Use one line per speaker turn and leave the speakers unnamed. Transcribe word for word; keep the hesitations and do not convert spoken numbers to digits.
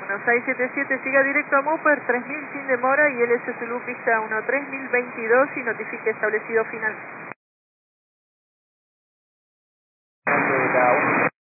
uno seis siete siete, siga directo a Mooper, tres mil sin demora y L S Zulu pista uno tres mil veintidós y notifique establecido final.
De la